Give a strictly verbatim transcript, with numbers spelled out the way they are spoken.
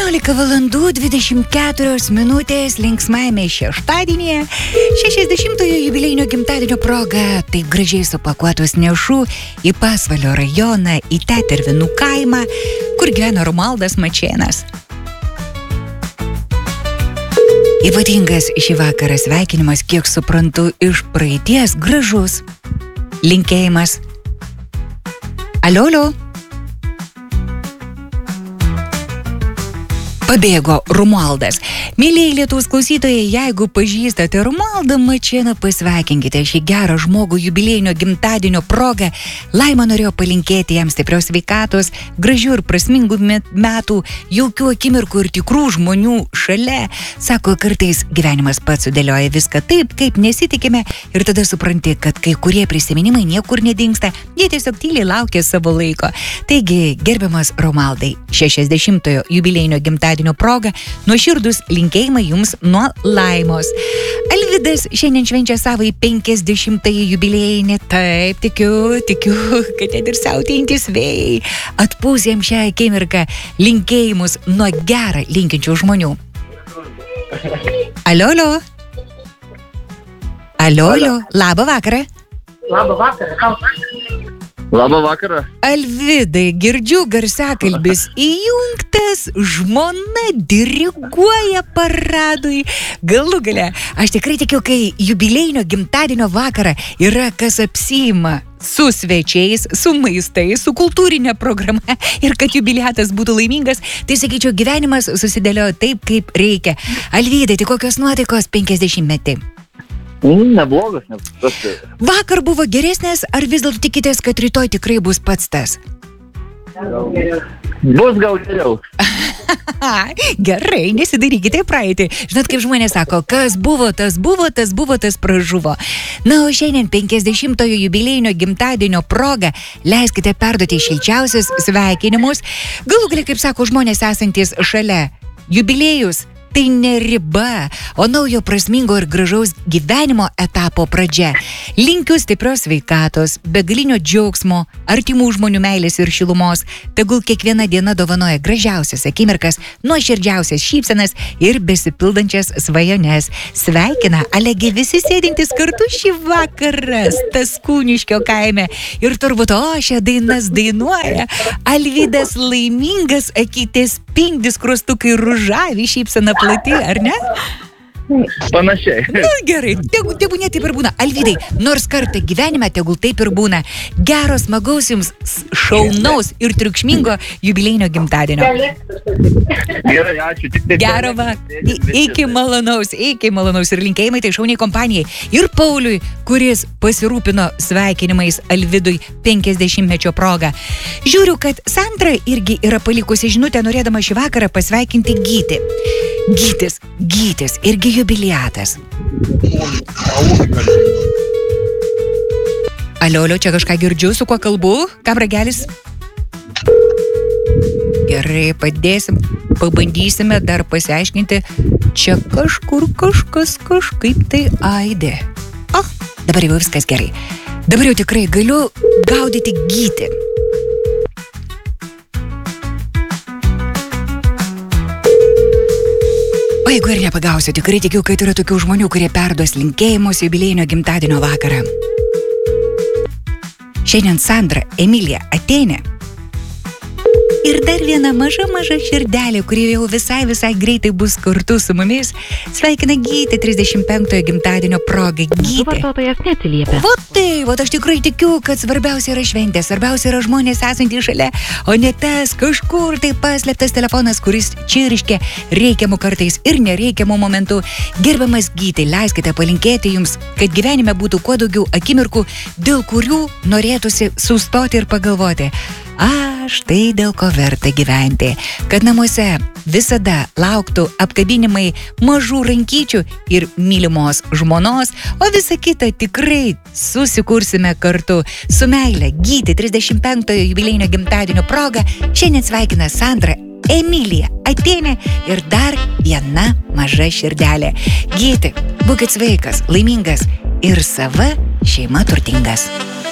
septyniolika valandų dvidešimt keturios minutės linksmajame šeštadienyje, šešiasdešimtojo jubiliejinio gimtadienio proga, taip gražiai supakuotus nešu į Pasvalio rajoną, į Tetervinų kaimą, kur gyvena Romualdas Mačėnas. Ypatingas šį vakarą sveikinimas, kiek suprantu, iš praeities gražus. Linkėjimas. Aliolio. Pabėgo Romualdas. Mėlyjei Lietuvos klausytojai, jeigu pažįstate Romualdą Mačėną, pasveikinkite šį gerą žmogų jubiliejinio gimtadienio progą. Laima norėjo palinkėti jam stiprios sveikatos, gražių ir prasmingų metų, jaukių akimirkų ir tikrų žmonių šalia. Sako, kartais gyvenimas pats sudėlioja viską taip, kaip nesitikime, ir tada supranti, kad kai kurie prisiminimai niekur nedingsta, jie tiesiog tyliai laukia savo laiko. Taigi, gerbiamas Romualdai, šešiasdešimtojo jubiliejinio gimtadienio proga, nuoširdus linkėjimai jums nuo Laimos. Alvydas šiandien švenčia savai penkiasdešimtąjį jubiliejinį. Taip, tikiu, tikiu, kad net ir siautėjantys vėjai atpūs jam šią akimirką linkėjimus nuo gerą linkinčių žmonių. Aliolio. Aliolio. Labą vakarą. Labą vakarą. Labą vakarą. Alvydai, girdžiu garsiakalbis įjungtas, žmona diriguoja paradui. Galų gale, aš tikrai tikiu, kai jubiliejinio gimtadienio vakarą yra kas apsiima su svečiais, su maistais, su kultūrinė programa ir kad jubiliatas būtų laimingas, tai sakyčiau, gyvenimas susidėliojo taip, kaip reikia. Alvydai, tai kokios nuotaikos penkiasdešimtmetį? Neblogas, neblogas. Vakar buvo geresnės, ar vis dėlto tikitės, kad rytoj tikrai bus pats tas? Bus gal geriau. Gerai, nesidarykite praeitį. Žinot, kaip žmonės sako, kas buvo, tas buvo, tas buvo, tas pražuvo. Na, o šiandien penkiasdešimtojo jubiliejinio gimtadienio proga leiskite perduoti šilčiausius sveikinimus. Galų gale, kaip sako žmonės esantys šalia, jubiliejus tai ne riba, o naujo prasmingo ir gražaus gyvenimo etapo pradžia. Linkiu stiprios sveikatos, begalinio džiaugsmo, artimų žmonių meilės ir šilumos. Tegul kiekviena diena dovanoja gražiausias akimirkas, nuoširdžiausias šypsenas ir besipildančias svajones. Sveikina Alegi visi sėdintys kartu šį vakarą Staskūniškio kaime. Ir turbūt, o, šią dainas dainuoja Alvydas laimingas, akytės spindi, skruostukai ružavi, šypsena plati, ar ne? Panašiai. Nu, gerai, tegu, tegu ne taip ir būna. Alvydai, nors kartą gyvenime tegul taip ir būna. Gero, smagaus jums, šaunaus ir triukšmingo jubiliejinio gimtadienio. Gerai, ačiū. Gero vakaro. Iki malonaus, iki malonaus ir linkėjimai tai šauniai kompanijai. Ir Pauliui, kuris pasirūpino sveikinimais Alvydui penkiasdešimtmečio proga. Žiūriu, kad Sandra irgi yra palikusi žinutę, norėdama šį vakarą pasveikinti Gytį. Gytis, Gytis, irgi jubiliatas. Aliolio, čia kažką girdžiu, su kuo kalbu? Ką bragelis? Gerai, padėsim, pabandysime dar pasiaiškinti. Čia kažkur kažkas kažkaip tai aidė. O, dabar jau viskas gerai. Dabar jau tikrai galiu gaudyti Gytį. O jeigu ir nepagausiu, tikrai tikiu, kad yra tokių žmonių, kurie perduos linkėjimus jubiliejinio gimtadienio vakarą. Šiandien Sandra, Emilija, Atėnė. Ir dar viena maža, maža širdelė, kuri jau visai, visai greitai bus kartu su mumis. Sveikina Gytį trisdešimt penktojo gimtadienio progai. Gytį. Vartotojas neatsiliepia. Vat tai, vat aš tikrai tikiu, kad svarbiausia yra šventė, svarbiausia yra žmonės esantys šalia, o ne tas kažkur tai paslėptas telefonas, kuris čirškia reikiamų kartais ir nereikiamų momentų. Gerbiamas Gytį, leiskite palinkėti jums, kad gyvenime būtų kuo daugiau akimirkų, dėl kurių norėtųsi sustoti ir pagalvoti. A, štai dėl ko verta gyventi. Kad namuose visada lauktų apkabinimai mažų rankyčių ir mylimos žmonos, o visą kitą tikrai susikursime kartu. Su meile Gytį trisdešimt penktojo jubiliejinio gimtadienio proga šiandien sveikina Sandra, Emilija, Atėnė ir dar viena maža širdelė. Gytį, būkit sveikas, laimingas ir sava šeima turtingas.